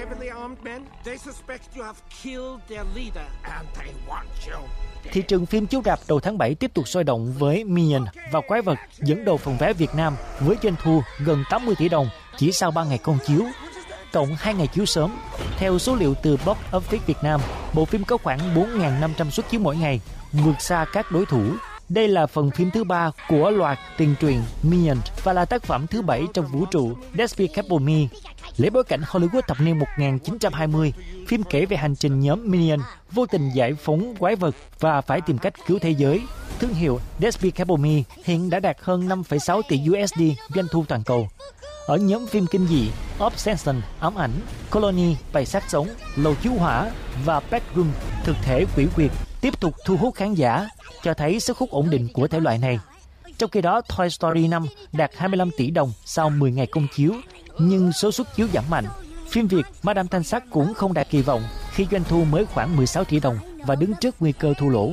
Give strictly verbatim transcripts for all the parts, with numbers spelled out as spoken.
Thị trường phim chiếu rạp đầu tháng bảy tiếp tục sôi động với Minion và Quái vật dẫn đầu phòng vé Việt Nam với doanh thu gần tám mươi tỷ đồng chỉ sau ba ngày công chiếu, cộng hai ngày chiếu sớm. Theo số liệu từ Box Office Việt Nam, bộ phim có khoảng bốn nghìn năm trăm suất chiếu mỗi ngày, vượt xa các đối thủ. Đây là phần phim thứ ba của loạt tiền truyện Minion và là tác phẩm thứ bảy trong vũ trụ Despicable Me. Lấy bối cảnh Hollywood thập niên một nghìn chín trăm hai mươi, phim kể về hành trình nhóm Minion vô tình giải phóng quái vật và phải tìm cách cứu thế giới. Thương hiệu Despicable Me hiện đã đạt hơn năm phẩy sáu tỷ u ét đê doanh thu toàn cầu. Ở nhóm phim kinh dị, Obsession, ám ảnh, Colony, bầy sát sống, lầu chiếu hỏa và Bedroom, thực thể quỷ quyệt tiếp tục thu hút khán giả, cho thấy sức hút ổn định của thể loại này. Trong khi đó, Toy Story năm đạt hai mươi lăm tỷ đồng sau mười ngày công chiếu, nhưng số suất chiếu giảm mạnh. Phim Việt Madame Thanh Sắc cũng không đạt kỳ vọng khi doanh thu mới khoảng mười sáu tỷ đồng và đứng trước nguy cơ thua lỗ.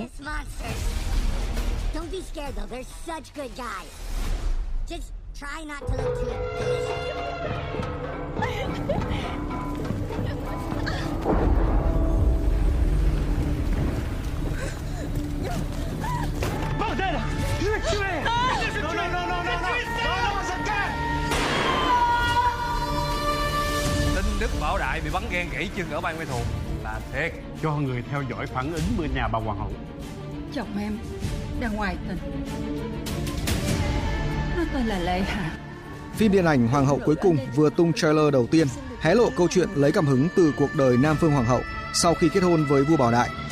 Đức Bảo Đại bị bắn ghen gãy chân ở Ban Mê Thuột là thiệt. Cho người theo dõi phản ứng bên nhà bà hoàng hậu. Chồng em đang ngoài tình. Nó tên là Lệ Hạ. Phim điện ảnh Hoàng hậu cuối cùng vừa tung trailer đầu tiên, hé lộ câu chuyện lấy cảm hứng từ cuộc đời Nam Phương Hoàng hậu sau khi kết hôn với vua Bảo Đại.